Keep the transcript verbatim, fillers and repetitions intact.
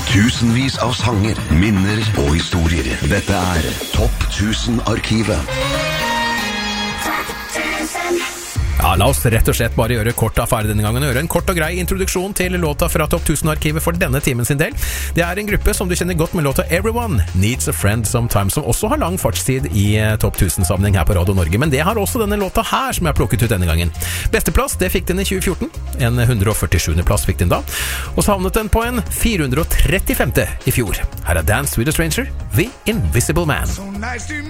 Tusenvis av sanger, minner og historier. Dette er Topp tusen-arkivet. Ja, la oss rett og slett bare gjøre kort affære denne gangen, gjøre en kort og grei introduksjon til låta fra Topp tusen-arkivet for denne timen sin del. Det er en gruppe som du kjenner godt med låta Everyone Needs a Friend Sometimes, som også har lang fartstid i Topp tusen-sammenheng her på Radio Norge, men det har også denne låta her som jeg har plukket ut denne gangen. Besteplass, det fikk den i tjue fjorten, en hundre og førtisjuende plass fikk den da, og så havnet den på en fire hundre og trettifemte i fjor. Her er Dance with a Stranger, The Invisible Man.